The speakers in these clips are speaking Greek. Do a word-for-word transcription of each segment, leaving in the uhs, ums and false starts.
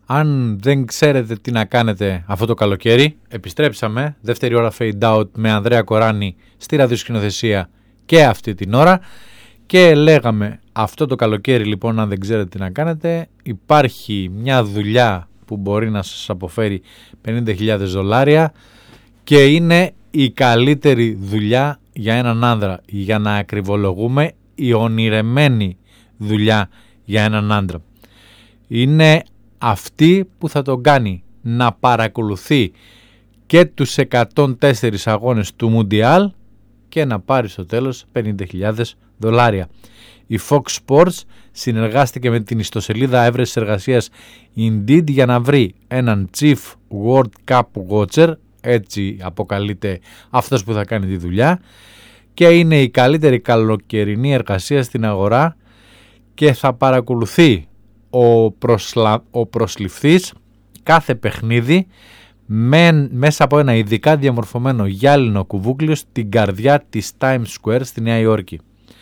Αν δεν ξέρετε τι να κάνετε αυτό το καλοκαίρι, επιστρέψαμε, δεύτερη ώρα fade out με Ανδρέα Κοράνη στη ραδιοσκηνοθεσία και αυτή την ώρα και λέγαμε αυτό το καλοκαίρι λοιπόν, αν δεν ξέρετε τι να κάνετε, υπάρχει μια δουλειά που μπορεί να σας αποφέρει πενήντα χιλιάδες δολάρια και είναι η καλύτερη δουλειά για έναν άνδρα, για να ακριβολογούμε, η ονειρεμένη δουλειά για έναν άντρα. Είναι αυτή που θα τον κάνει να παρακολουθεί και τους εκατόν τέσσερα αγώνες του Μουντιάλ και να πάρει στο τέλος πενήντα χιλιάδες δολάρια. Η Fox Sports συνεργάστηκε με την ιστοσελίδα έβρεσης εργασίας Indeed για να βρει έναν Chief World Cup Watcher, έτσι αποκαλείται αυτός που θα κάνει τη δουλειά, και είναι η καλύτερη καλοκαιρινή εργασία στην αγορά και θα παρακολουθεί ο, προσλα... ο προσληφθής κάθε παιχνίδι με... μέσα από ένα ειδικά διαμορφωμένο γυάλινο κουβούκλιο στην καρδιά της Times Square στη Νέα Υόρκη.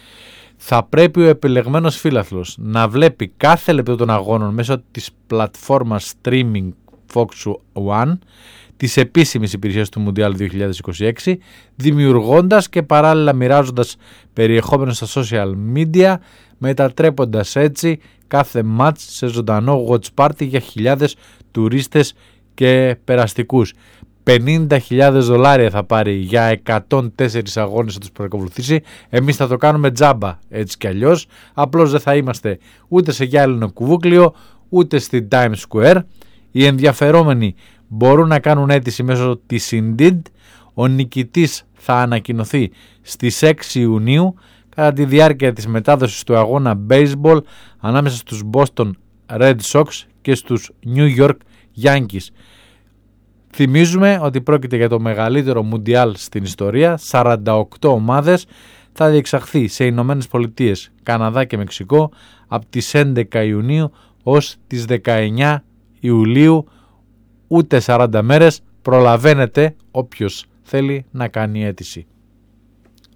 Θα πρέπει ο επιλεγμένος φίλαθλος να βλέπει κάθε λεπτό των αγώνων μέσω της πλατφόρμας streaming Fox One, της επίσημης υπηρεσίας του Μουντιάλ δύο χιλιάδες είκοσι έξι, δημιουργώντας και παράλληλα μοιράζοντας περιεχόμενο στα social media, μετατρέποντας έτσι κάθε μάτς σε ζωντανό watch party για χιλιάδες τουρίστες και περαστικούς. πενήντα χιλιάδες δολάρια θα πάρει για εκατόν τέσσερα αγώνες να τους παρακολουθήσει. Εμείς θα το κάνουμε τζάμπα έτσι κι αλλιώς. Απλώς δεν θα είμαστε ούτε σε γυάλινο κουβούκλιο ούτε στην Times Square. Οι ενδιαφερόμενοι μπορούν να κάνουν αίτηση μέσω της Indeed. Ο νικητής θα ανακοινωθεί στις έξι Ιουνίου κατά τη διάρκεια της μετάδοσης του αγώνα baseball ανάμεσα στους Boston Red Sox και στους New York Yankees. Θυμίζουμε ότι πρόκειται για το μεγαλύτερο Μουντιάλ στην ιστορία. σαράντα οκτώ ομάδες, θα διεξαχθεί σε Ηνωμένες Πολιτείες, Καναδά και Μεξικό από τις έντεκα Ιουνίου ως τις δεκαεννιά Ιουλίου. Ούτε σαράντα μέρες, προλαβαίνετε όποιος θέλει να κάνει αίτηση.